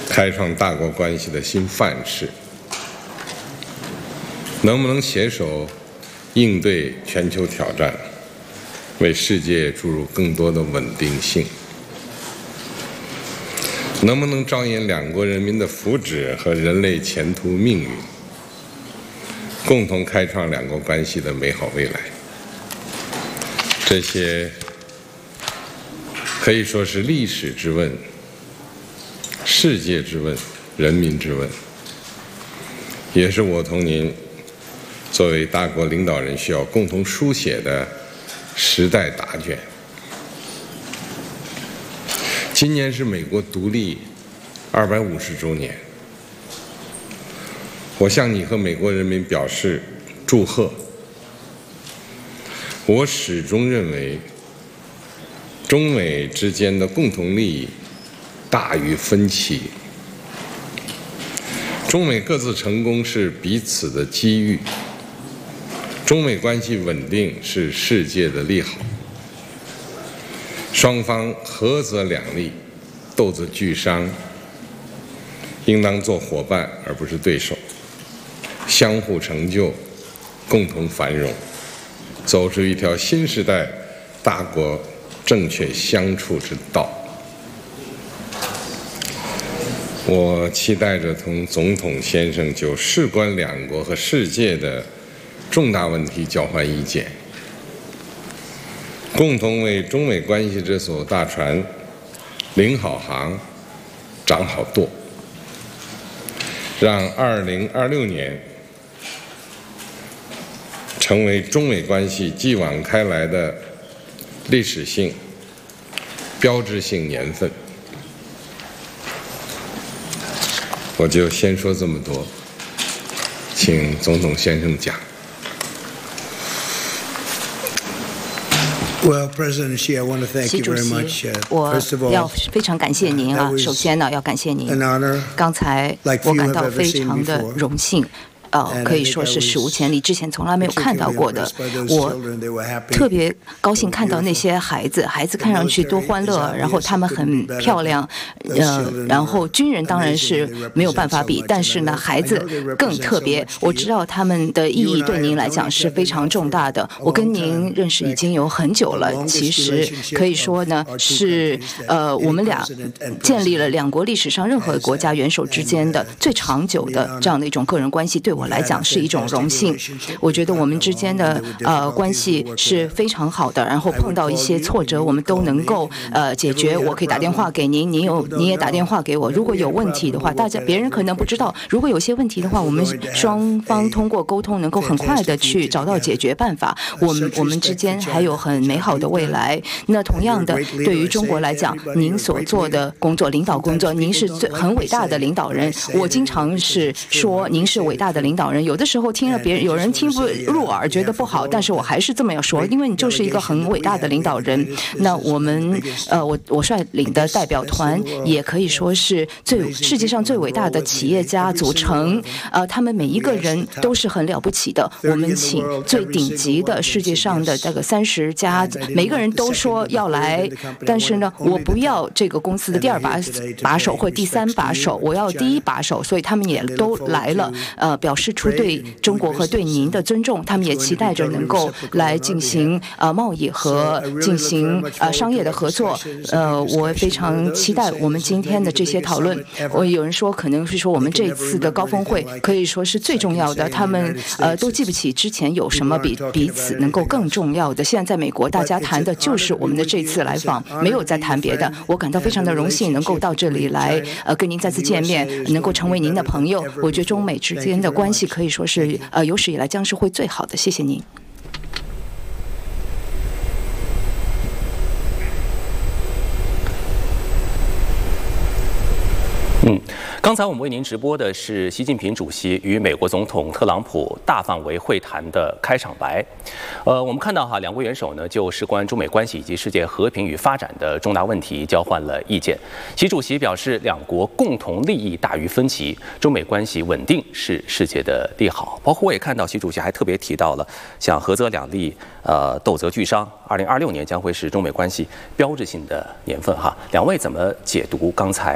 开创大国关系的新范式，能不能携手应对全球挑战，为世界注入更多的稳定性？能不能着眼两国人民的福祉和人类前途命运，共同开创两国关系的美好未来？这些可以说是历史之问、世界之问、人民之问，也是我同您作为大国领导人需要共同书写的时代答卷。今年是美国独立250周年，我向你和美国人民表示祝贺。我始终认为，中美之间的共同利益大于分歧，中美各自成功是彼此的机遇，中美关系稳定是世界的利好。双方合则两利，斗则俱伤，应当做伙伴而不是对手，相互成就，共同繁荣，走出一条新时代大国正确相处之道。我期待着同总统先生就事关两国和世界的重大问题交换意见，共同为中美关系这艘大船领好航、掌好舵，让2026年成为中美关系继往开来的历史性、标志性年份。我就先说这么多，请总统先生讲。 Well, President Xi, I want to thank you very much. 我要非常感谢您啊！首先呢，要感谢您。刚才我感到非常的荣幸。可以说是史无前例，之前从来没有看到过的。我特别高兴看到那些孩子看上去多欢乐，然后他们很漂亮，然后军人当然是没有办法比，但是呢，孩子更特别。我知道他们的意义对您来讲是非常重大的。我跟您认识已经有很久了，其实可以说呢是我们俩建立了两国历史上任何国家元首之间的最长久的这样的一种个人关系，对我来讲是一种荣幸。我觉得我们之间的关系是非常好的，然后碰到一些挫折我们都能够解决。我可以打电话给您，你也打电话给我，如果有问题的话，别人可能不知道，如果有些问题的话，我们双方通过沟通能够很快的去找到解决办法。我们之间还有很美好的未来。那同样的，对于中国来讲，您所做的工作，领导工作，您是很伟大的领导人。我经常是说您是伟大的领导人，有的时候听了别人有人听不入耳，觉得不好，但是我还是这么要说，因为你就是一个很伟大的领导人。那我们我率领的代表团也可以说是世界上最伟大的企业家组成，他们每一个人都是很了不起的。我们请最顶级的世界上的这个30家，每个人都说要来，但是呢，我不要这个公司的第2把手或第3把手，我要第1把手，所以他们也都来了，表示出对中国和对您的尊重，他们也期待着能够来进行贸易和进行商业的合作。我非常期待我们今天的这些讨论。有人说可能是说我们这次的高峰会可以说是最重要的，他们都记不起之前有什么比彼此能够更重要的。现在在美国，大家谈的就是我们的这次来访，没有在谈别的。我感到非常的荣幸能够到这里来跟您再次见面，能够成为您的朋友。我觉得中美之间的关系可以说是有史以来将是会最好的。谢谢您。 刚才我们为您直播的是习近平主席与美国总统特朗普大范围会谈的开场白。我们看到两国元首呢就事关中美关系以及世界和平与发展的重大问题交换了意见。习主席表示，两国共同利益大于分歧，中美关系稳定是世界的利好。包括我也看到习主席还特别提到了像合则两利，斗则俱伤。2026年将会是中美关系标志性的年份哈。两位怎么解读刚才